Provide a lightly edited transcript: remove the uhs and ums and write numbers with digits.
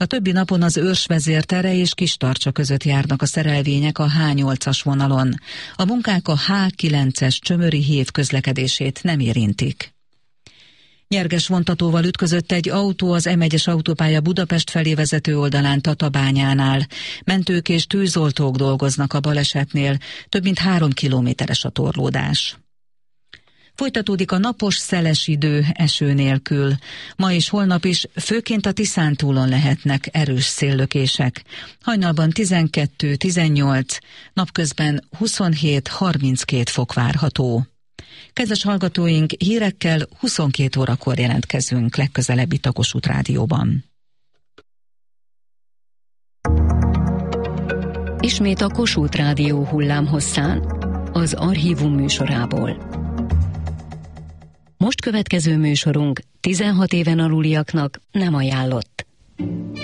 A többi napon az Őrsvezértere és Kistarcsa között járnak a szerelvények a H8-as vonalon. A munkák a H9-es Csömöri hév közlekedését nem érintik. Nyerges vontatóval ütközött egy autó az M1-es autópálya Budapest felé vezető oldalán Tatabányánál. Mentők és tűzoltók dolgoznak a balesetnél, több mint 3 kilométeres a torlódás. Folytatódik a napos, szeles idő eső nélkül. Ma és holnap is főként a Tiszántúlon lehetnek erős széllökések. Hajnalban 12-18, napközben 27-32 fok várható. Kedves hallgatóink, hírekkel 22 órakor jelentkezünk legközelebb itt a Kossuth Rádióban. Ismét a Kossuth Rádió hullámhosszán, az Archívum műsorából. Most következő műsorunk 16 éven aluliaknak nem ajánlott.